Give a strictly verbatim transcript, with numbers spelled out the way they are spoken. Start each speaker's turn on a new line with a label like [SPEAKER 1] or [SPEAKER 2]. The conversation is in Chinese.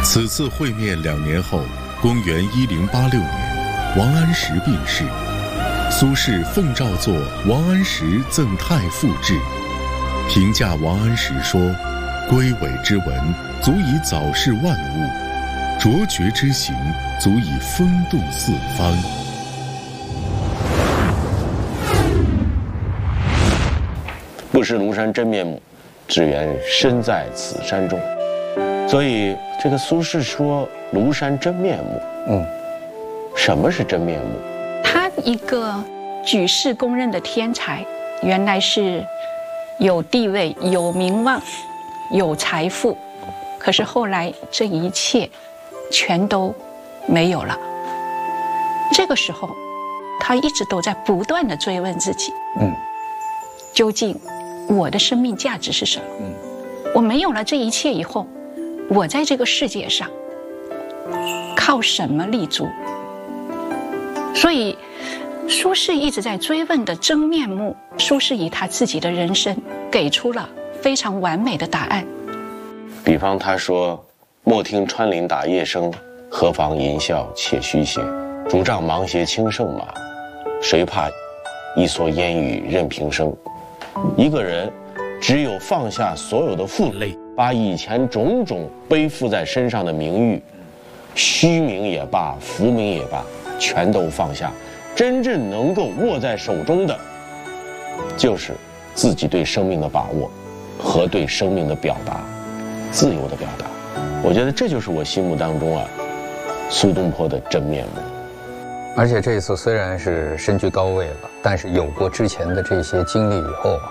[SPEAKER 1] 此次会面两年后，公元一零八六年，王安石病逝，苏轼奉诏作《王安石赠太傅志》，评价王安石说：“归伪之文，足以早逝万物；卓绝之行，足以风度四方。”
[SPEAKER 2] 不识庐山真面目，只缘身在此山中。所以，这个苏轼说庐山真面目，嗯，什么是真面目？
[SPEAKER 3] 他一个举世公认的天才，原来是有地位、有名望、有财富，可是后来这一切全都没有了。这个时候，他一直都在不断地追问自己，嗯，究竟我的生命价值是什么？嗯，我没有了这一切以后，我在这个世界上靠什么立足？所以苏轼一直在追问的真面目，苏轼以他自己的人生给出了非常完美的答案。
[SPEAKER 2] 比方他说：“莫听穿林打叶声，何妨吟啸且徐闲。竹杖芒鞋轻胜马，谁怕一蓑烟雨任平生。”一个人只有放下所有的负累，把以前种种背负在身上的名誉、虚名也罢、浮名也罢，全都放下，真正能够握在手中的，就是自己对生命的把握和对生命的表达，自由的表达。我觉得这就是我心目当中啊，苏东坡的真面目。
[SPEAKER 4] 而且这一次虽然是身居高位了，但是有过之前的这些经历以后啊，